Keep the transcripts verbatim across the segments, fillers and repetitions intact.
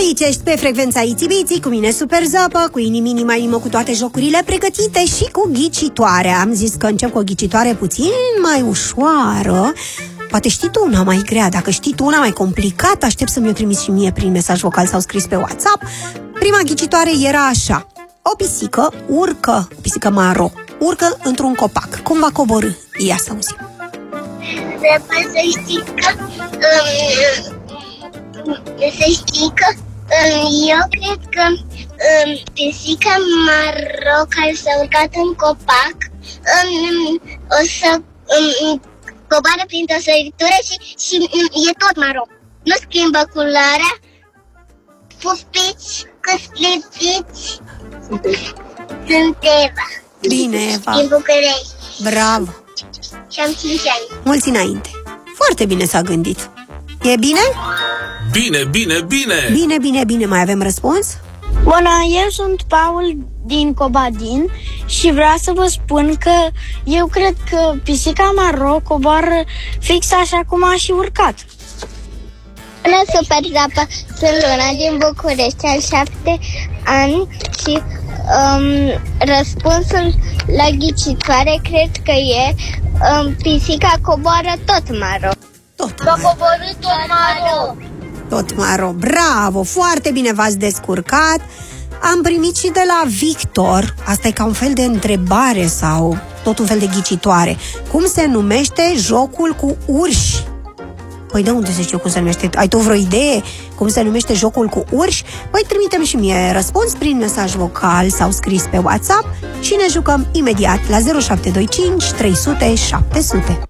Aici ești pe frecvența Itibiții, cu mine Super Zăpă, cu Ini Mini Mai Mimă, cu toate jocurile pregătite și cu ghicitoare. Am zis că încep cu o ghicitoare puțin mai ușoară. Poate știi tu una mai grea. Dacă știi tu una mai complicată, aștept să mi-o trimiți și mie prin mesaj vocal sau scris pe WhatsApp. Prima ghicitoare era așa: o pisică urcă, o pisică maro, urcă într-un copac. Cum va coborî? Ia să auzim. Trebuie să știi că um, să știi că um, eu cred că um, pisica maro care s-a urcat în copac um, o să um, coboară printr-o săritură și, și um, e tot maro. Nu schimbă culoarea. Pupici, câsplipici. Sunt Eva. Bine, Eva. Din București. Bravo. Și am cinci ani. Mulți înainte. Foarte bine s-a gândit. E bine? Bine, bine, bine! Bine, bine, bine. Mai avem răspuns? Bună, eu sunt Paul din Cobadin și vreau să vă spun că eu cred că pisica maro coboară fix așa cum a și urcat. Bună, Super Zăpă, sunt Luna din București, al șapte ani și um, răspunsul la ghicitoare cred că e um, pisica coboară tot maro. Tot Va coborî tot maro. Tot maro, bravo, foarte bine v-ați descurcat. Am primit și de la Victor, asta e ca un fel de întrebare sau tot un fel de ghicitoare. Cum se numește jocul cu urși? Păi de unde să știu cum se numește? Ai tu vreo idee cum se numește jocul cu urși? Păi trimitem și mie răspuns prin mesaj vocal sau scris pe WhatsApp și ne jucăm imediat la zero șapte doi cinci trei sute șapte sute.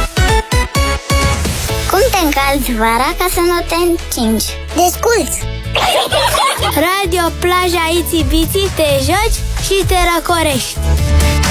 Cum te încalzi vara ca să nu te încingi? Desculți! Radio Plaja Itibiții, te joci și te răcorești.